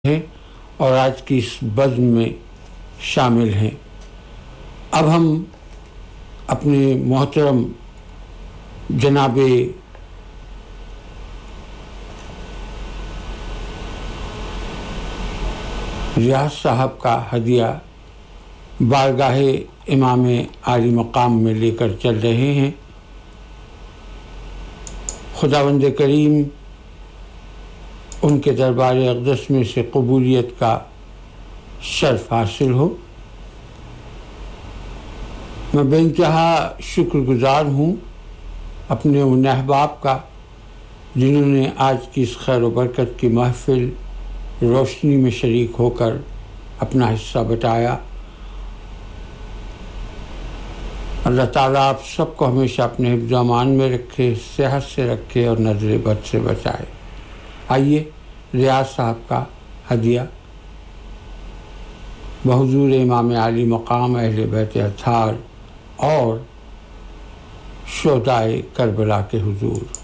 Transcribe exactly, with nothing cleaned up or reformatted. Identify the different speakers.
Speaker 1: ہیں اور آج کی اس بزم میں شامل ہیں۔ اب ہم اپنے محترم جناب ریاض صاحب کا ہدیہ بارگاہ امام عالی مقام میں لے کر چل رہے ہیں۔ خداوند کریم ان کے دربار اقدس میں سے قبولیت کا شرف حاصل ہو۔ میں بے انتہا شکر گزار ہوں اپنے ان احباب کا جنہوں نے آج کی اس خیر و برکت کی محفل روشنی میں شریک ہو کر اپنا حصہ بٹایا۔ اللہ تعالیٰ آپ سب کو ہمیشہ اپنے حفظ و امان میں رکھے، صحت سے رکھے اور نظر بد سے بچائے۔ آئیے ریاض صاحب کا ہدیہ بحضور امام عالی مقام اہل بیت اطہار اور شہدائے کربلا کے حضور۔